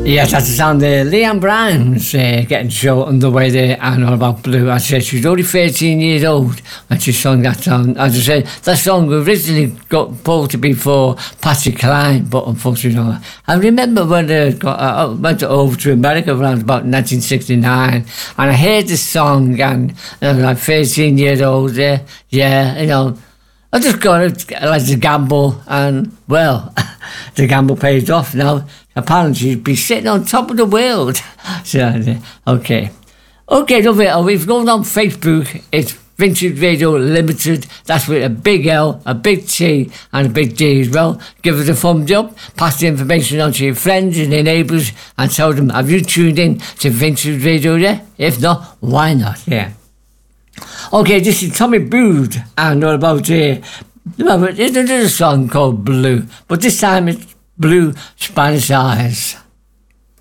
Yes, that's the sound there. Leanne Brown's getting the show underway there and all about Blue. As I said, she was only 13 years old when she sung that song. As I said, that song originally got supposed to be for Patsy Cline, but unfortunately not. I remember when I went over to America around about 1969 and I heard this song and I was like 13 years old there. Yeah, you know, I just got it like to gamble and, well, the gamble pays off now. Apparently she'd be sitting on top of the world. So, okay. Okay, lovely. We've gone on Facebook. It's Vintage Radio Limited. That's with a big L, a big T and a big D as well. Give us a thumbs up. Pass the information on to your friends and your neighbours and tell them, have you tuned in to Vintage Radio there? If not, why not? Yeah. Okay, this is Tommy Bood and all about there's a song called Blue, but this time it's Blue Spanish Eyes.